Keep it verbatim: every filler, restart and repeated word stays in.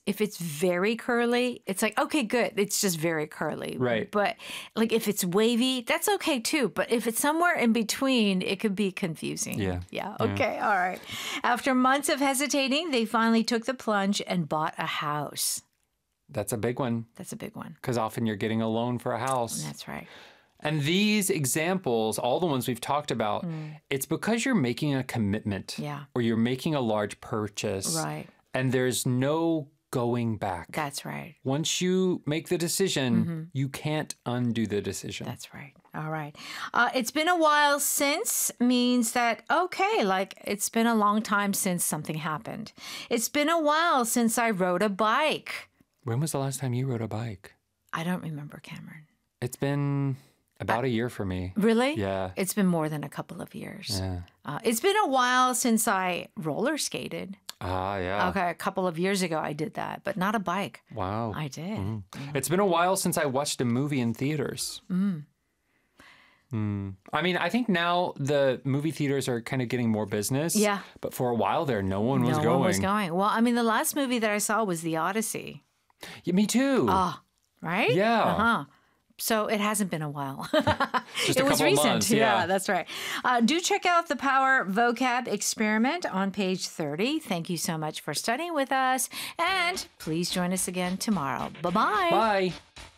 if it's very curly, it's like, okay, good. It's just very curly. Right. But like if it's wavy, that's okay too. But if it's somewhere in between, it could be confusing. Yeah. Yeah. Okay. Yeah. All right. After months of hesitating, they finally took the plunge and bought a house. That's a big one. That's a big one. Because often you're getting a loan for a house. That's right. And these examples, all the ones we've talked about, mm. it's because you're making a commitment. Yeah. Or you're making a large purchase. Right. And there's no going back. That's right. Once you make the decision, mm-hmm. you can't undo the decision. That's right. All right. Uh, it's been a while since means that, okay, like it's been a long time since something happened. It's been a while since I rode a bike. When was the last time you rode a bike? I don't remember, Cameron. It's been about uh, a year for me. Really? Yeah. It's been more than a couple of years. Yeah. Uh, it's been a while since I roller skated. Ah, yeah. Okay, a couple of years ago I did that, but not a bike. Wow. I did. Mm. Mm. It's been a while since I watched a movie in theaters. Mm. Mm. I mean, I think now the movie theaters are kind of getting more business. Yeah. But for a while there, no one was no going. No one was going. Well, I mean, the last movie that I saw was The Odyssey. Yeah, me too. Ah, oh, right? Yeah. Uh-huh. So it hasn't been a while. Just it a was couple recent. months, yeah. yeah, that's right. Uh, do check out the Power Vocab Experiment on page thirty. Thank you so much for studying with us. And please join us again tomorrow. Bye-bye. Bye.